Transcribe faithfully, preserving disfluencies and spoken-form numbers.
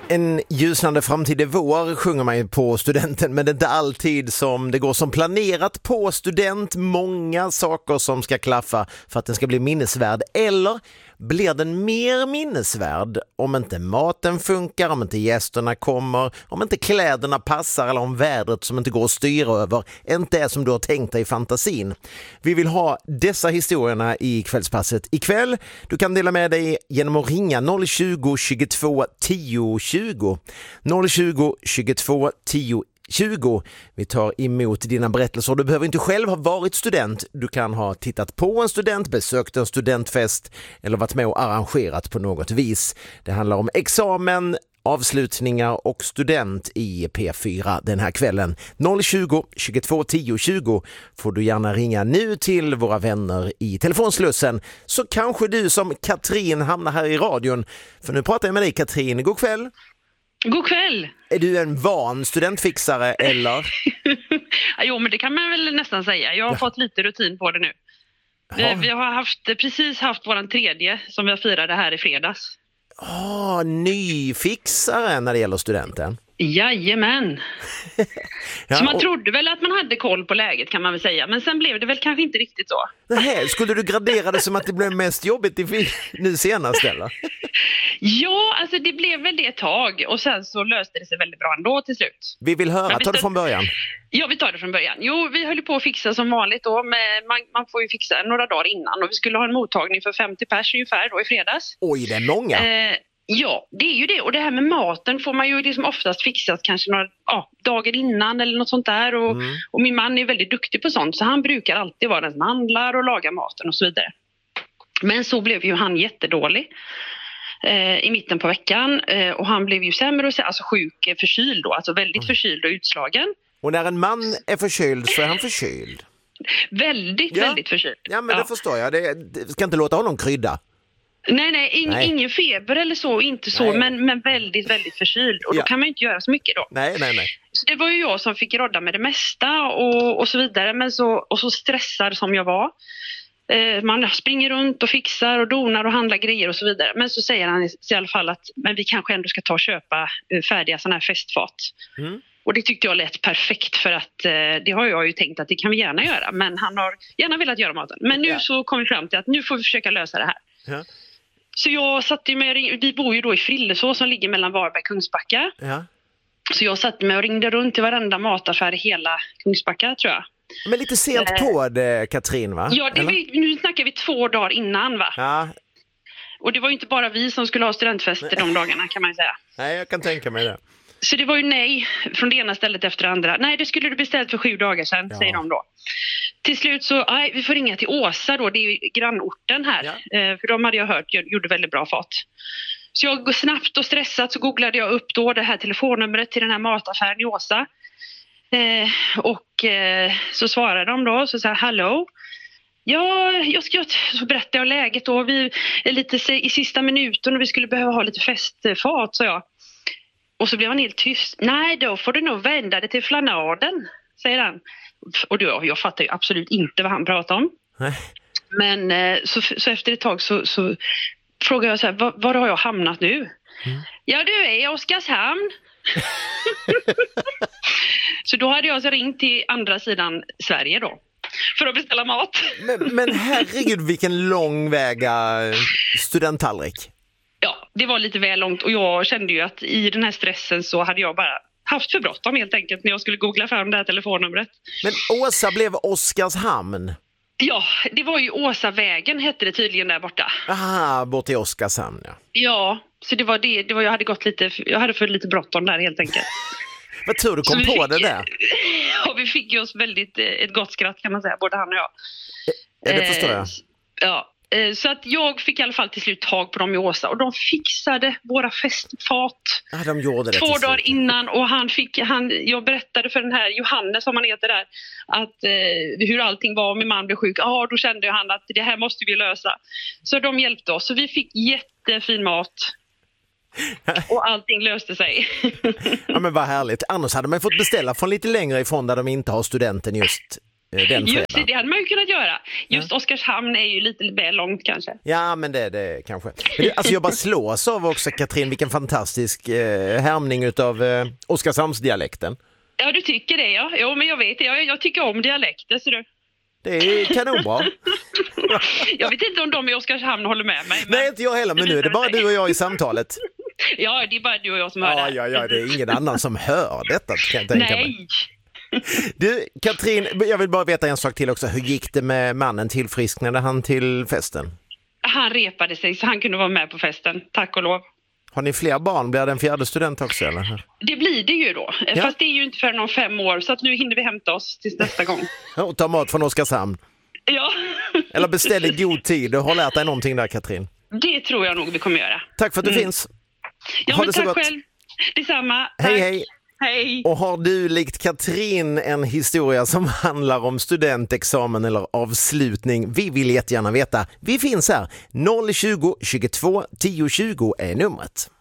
En ljusnande framtid är vår, sjunger man ju på studenten, men det är inte alltid som det går som planerat på student. Många saker som ska klaffa för att den ska bli minnesvärd, eller blir den mer minnesvärd om inte maten funkar, om inte gästerna kommer, om inte kläderna passar eller om vädret som inte går att styra över inte är som du har tänkt dig i fantasin. Vi vill ha dessa historierna i kvällspasset ikväll. Du kan dela med dig genom att ringa noll tjugo, tjugotvå, tio tjugo. noll tjugo, tjugotvå, tio tjugo. Vi tar emot dina berättelser. Du behöver inte själv ha varit student. Du kan ha tittat på en student, besökt en studentfest eller varit med och arrangerat på något vis. Det handlar om examen, avslutningar och student i P fyra den här kvällen. noll tjugo, tjugotvå, tio tjugo får du gärna ringa nu till våra vänner i telefonslussen, så kanske du som Katrin hamnar här i radion. För nu pratar jag med dig, Katrin. God kväll. God kväll. Är du en van studentfixare eller? Jo, men det kan man väl nästan säga. Jag har ja. fått lite rutin på det nu. Vi, vi har haft, precis haft våran tredje som vi firade här i fredags. Ah, nyfixare när det gäller studenten. Jajamän. ja, så man och... trodde väl att man hade koll på läget, kan man väl säga. Men sen blev det väl kanske inte riktigt så. Nej, skulle du gradera det som att det blev mest jobbigt i nu senast eller? Ja, alltså det blev väl det ett tag. Och sen så löste det sig väldigt bra ändå till slut. Vi vill höra, ta det från början. Ja, vi tar det från början. Jo, vi höll på att fixa som vanligt då. Men man, man får ju fixa några dagar innan. Och vi skulle ha en mottagning för femtio pers ungefär då i fredags. Oj, det är många. Eh, Ja, det är ju det. Och det här med maten får man ju liksom oftast fixat kanske några ja, dagar innan eller något sånt där. Och, mm. och min man är väldigt duktig på sånt. Så han brukar alltid vara den som handlar och lagar maten och så vidare. Men så blev ju han jättedålig eh, i mitten på veckan. Eh, och han blev ju sämre och sämre, alltså sjuk, förkyld då. Alltså väldigt mm. förkyld och utslagen. Och när en man är förkyld så är han förkyld. väldigt, ja. väldigt förkyld. Ja, men ja. det förstår jag. Det, det ska inte låta honom krydda. Nej, nej, in, nej, ingen feber eller så, inte så, men, men väldigt, väldigt förkyld. Och då ja. kan man inte göra så mycket då. Nej, nej, nej. Så det var ju jag som fick rodda med det mesta och, och så vidare. Men så, och så stressad som jag var. Eh, man springer runt och fixar och donar och handlar grejer och så vidare. Men så säger han i alla fall att men vi kanske ändå ska ta och köpa färdiga sådana här festfat. Mm. Och det tyckte jag lät perfekt för att eh, det har jag ju tänkt att det kan vi gärna göra. Men han har gärna velat göra maten. Men nu ja. så kom vi fram till att nu får vi försöka lösa det här. Ja. Så jag satt ju med, vi bor ju då i Frillesås som ligger mellan Varberg och Kungsbacka. Ja. Så jag satt med och ringde runt till varenda mataffär i hela Kungsbacka, tror jag. Men lite sent eh, på det, Katrin, va? Ja, det vi, nu snackar vi två dagar innan, va? Ja. Och det var ju inte bara vi som skulle ha studentfester de dagarna, kan man säga. Nej, jag kan tänka mig det. Så det var ju nej från det ena stället efter det andra. Nej, det skulle du beställt för sju dagar sedan, ja. säger de då. Till slut så, nej, vi får ringa till Åsa då, det är ju grannorten här. Ja. Eh, för de hade jag hört, gjorde väldigt bra fat. Så jag snabbt och stressat så googlade jag upp då det här telefonnumret till den här mataffären i Åsa. Eh, och eh, så svarade de då, så sa hallå. Ja, jag ska så berätta om läget då. Vi är lite i sista minuten och vi skulle behöva ha lite festfat, sa jag. Och så blev han helt tyst. Nej, då får du nog vända det till flanaden, säger han. Och då, jag fattar ju absolut inte vad han pratar om. Nej. Men så, så efter ett tag så, så frågar jag så här, var, var har jag hamnat nu? Mm. Ja, du är i Oskarshamn. Så då hade jag alltså ringt till andra sidan Sverige då. För att beställa mat. Men, men herregud, vilken lång väga studenttallrik. Ja, det var lite väl långt. Och jag kände ju att i den här stressen så hade jag bara haft för bråttom helt enkelt när jag skulle googla fram det här telefonnumret. Men Åsa blev Oskarshamn? Ja, det var ju Åsavägen hette det tydligen där borta. Aha, bort till Oskarshamn, ja. Ja, så det var det. det var, jag hade gått lite, jag hade för lite bråttom där helt enkelt. Vad tror du kom på fick, det där? Ja, vi fick ju oss väldigt ett gott skratt kan man säga, både han och jag. Ja, det förstår jag. Eh, ja. Så att jag fick i alla fall till slut tag på dem i Åsa och de fixade våra festfat ja, de gjorde det två dagar innan och han fick, han, jag berättade för den här Johannes som han heter där att eh, hur allting var om min man blev sjuk. Ja, då kände han att det här måste vi lösa. Så de hjälpte oss så vi fick jättefin mat och allting löste sig. Ja, men vad härligt. Annars hade man fått beställa från lite längre ifrån där de inte har studenten just den Just det, det hade man ju kunnat göra. Just ja. Oskarshamn är ju lite väl långt kanske. Ja, men det, det kanske. Men det, alltså jag bara slås av också, Katrin, vilken fantastisk eh, härmning utav eh, Oskarshamnsdialekten. Ja, du tycker det, ja. Jo, men jag vet det. Jag, jag tycker om dialekter, så du. Det är kanonbra. Jag vet inte om de i Oskarshamn håller med mig. Men... Nej, inte jag heller, men nu är det bara du och jag i samtalet. Ja, det är bara du och jag som hör ja, det. Ja, ja, det är ingen annan som hör detta, kan jag tänka Nej. mig. Du, Katrin, jag vill bara veta en sak till också. Hur gick det med mannen? Tillfrisknade han till festen? Han repade sig så han kunde vara med på festen, tack och lov. Har ni fler barn? Blir det en fjärde student också, eller? Det blir det ju då. Ja. Fast det är ju inte för någon fem år, så att nu hinner vi hämta oss till nästa gång. Och ta mat från Oskarshamn. Ja. Eller beställ i god tid. Du har lärt dig någonting där, Katrin. Det tror jag nog vi kommer göra. Tack för att du mm. finns. Ja, ha men det så tack gott. själv. Detsamma. Hej, tack. hej. Hej. Och har du likt Katrin en historia som handlar om studentexamen eller avslutning? Vi vill jättegärna veta. Vi finns här. noll tjugo, tjugotvå, tio tjugo är numret.